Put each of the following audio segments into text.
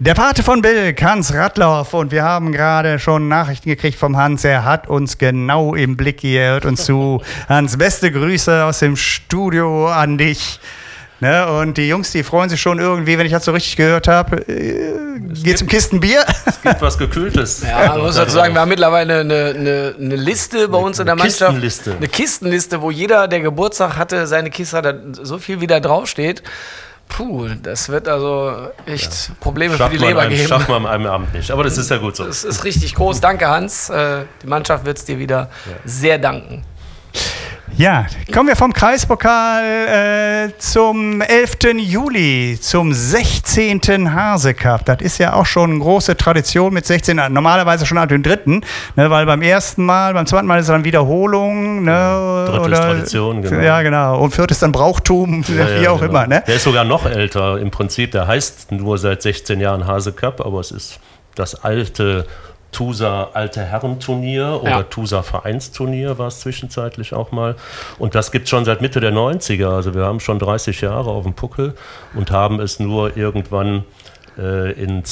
Der Pate von Bilk, Hans Radloff, und wir haben gerade schon Nachrichten gekriegt vom Hans. Er hat uns genau im Blick hier, hört uns zu. Hans, beste Grüße aus dem Studio an dich. Ne, und die Jungs, die freuen sich schon irgendwie, wenn ich das so richtig gehört habe. Geht's um Kisten Bier? Es gibt was Gekühltes. Ja, man muss dazu sagen, wir haben mittlerweile eine Liste bei uns in der Mannschaft. Kistenliste. Eine Kistenliste, wo jeder, der Geburtstag hatte, seine Kiste hat, so viel wie da draufsteht. Puh, das wird also echt Probleme für die Leber geben. Schafft man an einem Abend nicht, aber das ist ja gut so. Das ist richtig groß. Danke, Hans. Die Mannschaft wird es dir wieder sehr danken. Ja, kommen wir vom Kreispokal zum 11. Juli, zum 16. Hase Cup. Das ist ja auch schon eine große Tradition mit 16, normalerweise schon ab dem 3., ne, weil beim zweiten Mal ist es dann Wiederholung. Ne, Dritte ist Tradition, genau. Ja, genau. Und 4. ist dann Brauchtum, wie auch immer. Ne? Der ist sogar noch älter im Prinzip. Der heißt nur seit 16 Jahren Hase Cup, aber es ist das alte Tusa Alte Herrenturnier oder Tusa Vereinsturnier war es zwischenzeitlich auch mal. Und das gibt es schon seit Mitte der 90er. Also wir haben schon 30 Jahre auf dem Puckel und haben es nur irgendwann in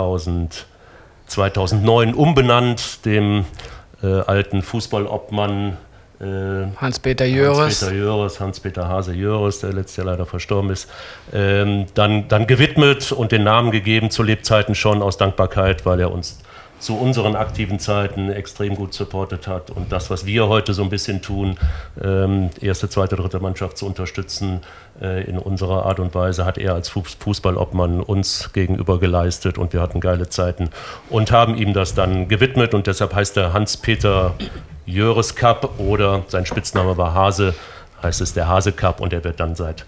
2009 umbenannt, dem alten Fußballobmann Hans-Peter Jöres, Hans-Peter Hase Jöres, der letztes Jahr leider verstorben ist, dann gewidmet und den Namen gegeben, zu Lebzeiten schon aus Dankbarkeit, weil er uns zu unseren aktiven Zeiten extrem gut supportet hat. Und das, was wir heute so ein bisschen tun, erste, zweite, dritte Mannschaft zu unterstützen, in unserer Art und Weise, hat er als Fußballobmann uns gegenüber geleistet. Und wir hatten geile Zeiten und haben ihm das dann gewidmet. Und deshalb heißt der Hans-Peter Jöres Cup oder sein Spitzname war Hase, heißt es der Hase Cup. Und er wird dann seit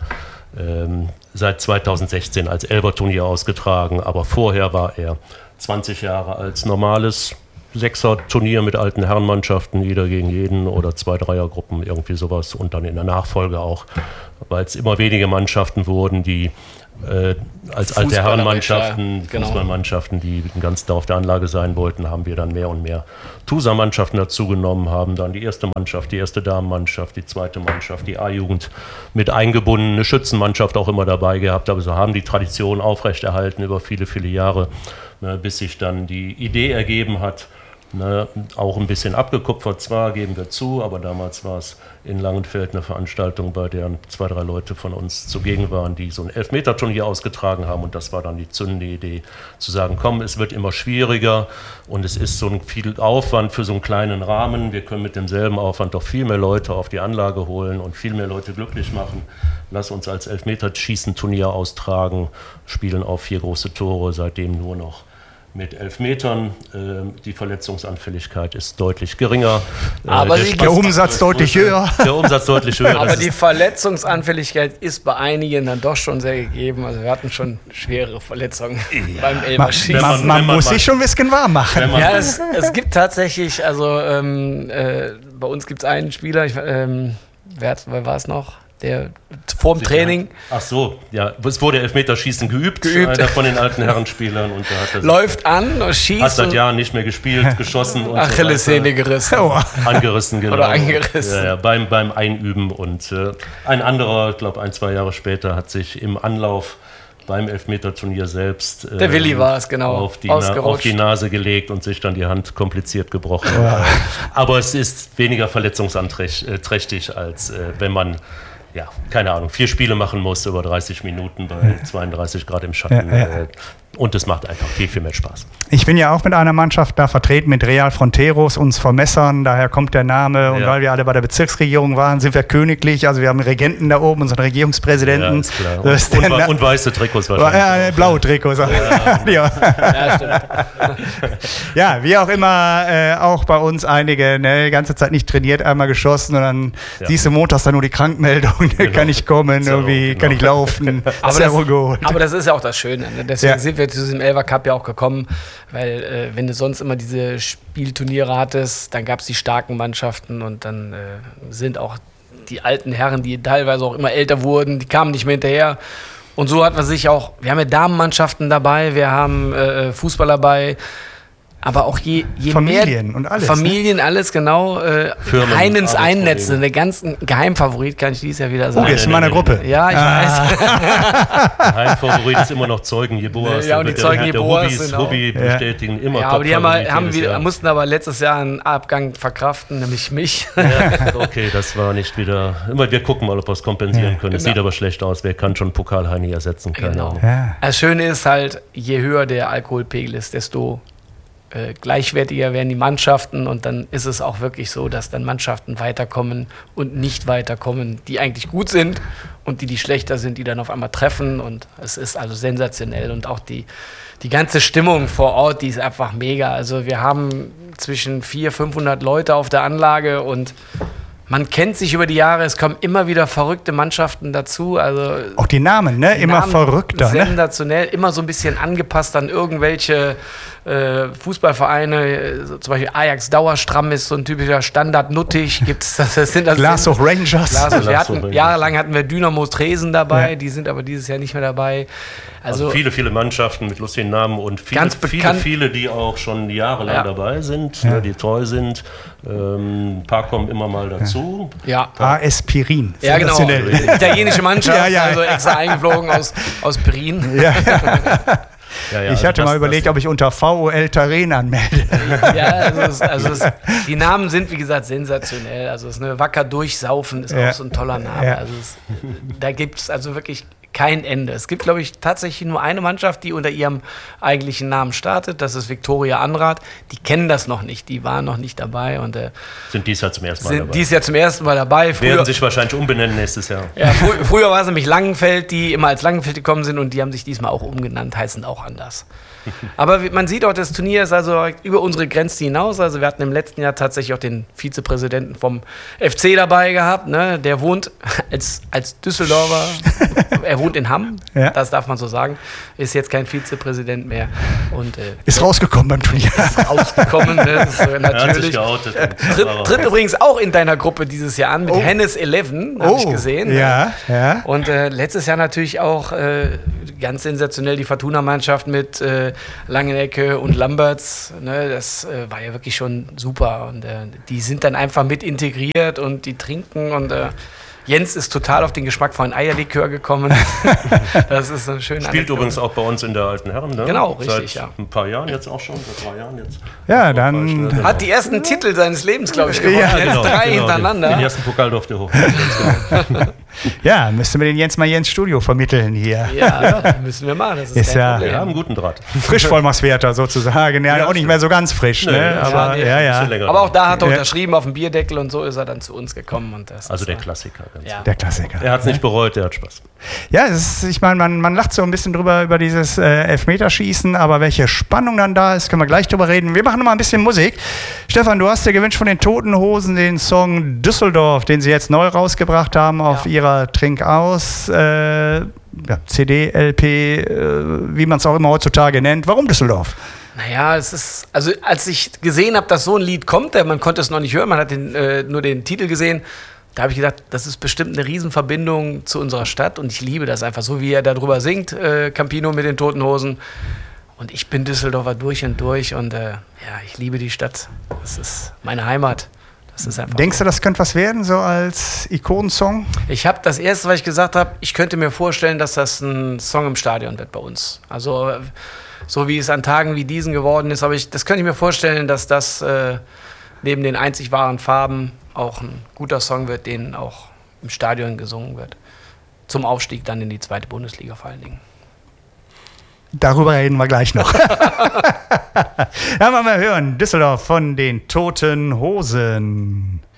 2016 als Elberturnier ausgetragen. Aber vorher war er 20 Jahre als normales Sechser-Turnier mit alten Herrenmannschaften, jeder gegen jeden oder 2 Dreiergruppen, irgendwie sowas. Und dann in der Nachfolge auch, weil es immer weniger Mannschaften wurden, die als alte Herrenmannschaften, Fußballmannschaften, die den ganzen Tag auf der Anlage sein wollten, haben wir dann mehr und mehr Tusa-Mannschaften dazu genommen, haben dann die erste Mannschaft, die erste Damenmannschaft, die zweite Mannschaft, die A-Jugend mit eingebunden, eine Schützenmannschaft auch immer dabei gehabt, aber so haben die Tradition aufrechterhalten über viele, viele Jahre, bis sich dann die Idee ergeben hat, auch ein bisschen abgekupfert zwar, geben wir zu, aber damals war es in Langenfeld eine Veranstaltung, bei der 2, 3 Leute von uns zugegen waren, die so ein Elfmeter-Turnier ausgetragen haben, und das war dann die zündende Idee, zu sagen, komm, es wird immer schwieriger und es ist so ein viel Aufwand für so einen kleinen Rahmen, wir können mit demselben Aufwand doch viel mehr Leute auf die Anlage holen und viel mehr Leute glücklich machen. Lass uns als Elfmeter-Schießen-Turnier austragen, spielen auf 4 große Tore, seitdem nur noch mit 11 Metern. Die Verletzungsanfälligkeit ist deutlich geringer. Aber der Umsatz deutlich höher. Der Umsatz deutlich höher. Aber die Verletzungsanfälligkeit ist bei einigen dann doch schon sehr gegeben. Also wir hatten schon schwere Verletzungen beim Elberschießen. Man muss sich schon ein bisschen warm machen. Ja, es gibt tatsächlich, also bei uns gibt es einen Spieler, wer war es noch? Der vorm Training. Ach so, ja, es wurde Elfmeterschießen geübt. Einer von den alten Herrenspielern. Und da hat er läuft an und schießt. Hat seit Jahren nicht mehr gespielt, geschossen und Achillessehne gerissen. Angerissen, genau. Oder angerissen. Ja, beim Einüben. Und ein anderer, ich glaube 1, 2 Jahre später, hat sich im Anlauf beim Elfmeterturnier selbst der Willi war es, genau, auf die Nase gelegt und sich dann die Hand kompliziert gebrochen. Aber es ist weniger verletzungsträchtig, als wenn man, ja, keine Ahnung, 4 Spiele machen muss über 30 Minuten bei 32 Grad im Schatten. Und es macht einfach viel, viel mehr Spaß. Ich bin ja auch mit einer Mannschaft da vertreten, mit Real Fronteros, uns vermessern, daher kommt der Name. Und weil wir alle bei der Bezirksregierung waren, sind wir königlich. Also wir haben Regenten da oben, unseren Regierungspräsidenten. Ja, ist klar. Und weiße Trikots wahrscheinlich. Ja, blaue Trikots. Ja, stimmt. Ja, wie auch immer, auch bei uns einige, die ganze Zeit nicht trainiert, einmal geschossen und dann siehst du montags dann nur die Krankmeldung, kann ich kommen, irgendwie kann ich laufen. Aber das ist ja auch das Schöne. Ne? Deswegen sind wir zu diesem Elfer Cup ja auch gekommen, weil wenn du sonst immer diese Spielturniere hattest, dann gab es die starken Mannschaften und dann sind auch die alten Herren, die teilweise auch immer älter wurden, die kamen nicht mehr hinterher. Und so hat man sich auch, wir haben ja Damenmannschaften dabei, wir haben Fußball dabei, Aber auch je Familien mehr und alles. Familien, alles genau. Heinens Einnetze, der ganzen Geheimfavorit, kann ich dieses Jahr wieder sagen. Der ist in meiner Gruppe. Ja, ich weiß. Geheimfavorit ist immer noch Zeugen Jeboas. Ja, und die Zeugen Jeboas sind auch. Hobby bestätigen immer. Ja, aber die mussten aber letztes Jahr einen Abgang verkraften, nämlich mich. Ja, okay, das war nicht wieder. Wir gucken mal, ob wir es kompensieren können. Es sieht aber schlecht aus. Wer kann schon Pokal-Heini ersetzen? Keine Ahnung. Ja. Das Schöne ist halt, je höher der Alkoholpegel ist, desto gleichwertiger werden die Mannschaften und dann ist es auch wirklich so, dass dann Mannschaften weiterkommen und nicht weiterkommen, die eigentlich gut sind und die schlechter sind, die dann auf einmal treffen und es ist also sensationell und auch die ganze Stimmung vor Ort, die ist einfach mega. Also wir haben zwischen 400-500 Leute auf der Anlage und man kennt sich über die Jahre, es kommen immer wieder verrückte Mannschaften dazu. Also auch die Namen, ne? Immer Namen verrückter. Sensationell, immer so ein bisschen angepasst an irgendwelche Fußballvereine. Zum Beispiel Ajax Dauerstramm ist so ein typischer Standard nuttig. Glashow Rangers. Jahrelang hatten wir Dynamo Dresden dabei, die sind aber dieses Jahr nicht mehr dabei. Also viele Mannschaften mit lustigen Namen und viele, die auch schon jahrelang dabei sind, die treu sind. Ein paar kommen immer mal dazu. Ja. AS Pirin. Ja, genau. Italienische Mannschaft, also extra eingeflogen aus Pirin. Ja. Ich hatte mal überlegt, ob ich unter VOL Terrain anmelde. Ja, die Namen sind, wie gesagt, sensationell. Also Wacker Durchsaufen ist auch so ein toller Name. Ja. Also da gibt es also wirklich kein Ende. Es gibt, glaube ich, tatsächlich nur eine Mannschaft, die unter ihrem eigentlichen Namen startet. Das ist Viktoria Anrath. Die kennen das noch nicht. Die waren noch nicht dabei. Und sind dies Jahr zum ersten Mal dabei. Werden sich wahrscheinlich umbenennen nächstes Jahr. Ja, früher war es nämlich Langenfeld, die immer als Langenfeld gekommen sind und die haben sich diesmal auch umgenannt, heißen auch anders. Aber man sieht auch, das Turnier ist also über unsere Grenzen hinaus. Also wir hatten im letzten Jahr tatsächlich auch den Vizepräsidenten vom FC dabei gehabt. Ne? Der wohnt als Düsseldorfer, er wohnt in Hamm, das darf man so sagen. Ist jetzt kein Vizepräsident mehr. Und, ist rausgekommen beim Turnier. Ist rausgekommen, ne? Das ist natürlich. Er hat sich geoutet. Tritt übrigens auch in deiner Gruppe dieses Jahr an mit Hennes 11, habe ich gesehen. Ja. Und letztes Jahr natürlich auch ganz sensationell die Fortuna-Mannschaft mit Langenecke und Lamberts, ne, das war ja wirklich schon super und die sind dann einfach mit integriert und die trinken und Jens ist total auf den Geschmack von Eierlikör gekommen. Das ist eine schöne Spielt übrigens auch bei uns in der Alten Herren, ne? Genau, richtig, seit ein paar Jahren jetzt auch schon, seit 3 Jahren jetzt. Ja, dann... Genau. Hat die ersten Titel seines Lebens, glaube ich, gewonnen. Ja, genau, 3 hintereinander. Den ersten Pokal durfte er hoch. Ja, müssten wir den Jens mal hier ins Studio vermitteln hier. Ja, müssen wir machen. Das ist kein Problem. Wir haben einen guten Draht. Frischvollmachtswerter sozusagen. Ja, auch nicht mehr so ganz frisch. Ne? Aber, aber auch da hat er unterschrieben auf dem Bierdeckel und so ist er dann zu uns gekommen. Und das also der Klassiker. Der Klassiker. Er hat es nicht bereut, er hat Spaß. Ja, ich meine, man lacht so ein bisschen drüber über dieses Elfmeterschießen, aber welche Spannung dann da ist, können wir gleich drüber reden. Wir machen noch mal ein bisschen Musik. Stefan, du hast dir gewünscht von den Toten Hosen den Song Düsseldorf, den sie jetzt neu rausgebracht haben auf ihrer Trink aus CD, LP, wie man es auch immer heutzutage nennt. Warum Düsseldorf? Naja, es ist, also als ich gesehen habe, dass so ein Lied kommt, man konnte es noch nicht hören, man hat nur den Titel gesehen, da habe ich gedacht, das ist bestimmt eine Riesenverbindung zu unserer Stadt und ich liebe das einfach, so wie er darüber singt, Campino mit den Toten Hosen. Und ich bin Düsseldorfer durch und durch und ich liebe die Stadt. Das ist meine Heimat. Das ist einfach Denkst du, das könnte was werden, so als Ikonensong? Ich habe das erste, was ich gesagt habe, ich könnte mir vorstellen, dass das ein Song im Stadion wird bei uns. Also so wie es an Tagen wie diesen geworden ist, aber das könnte ich mir vorstellen, dass das neben den einzig wahren Farben auch ein guter Song wird, den auch im Stadion gesungen wird. Zum Aufstieg dann in die 2. Bundesliga vor allen Dingen. Darüber reden wir gleich noch. Ja, mal hören. Düsseldorf von den Toten Hosen.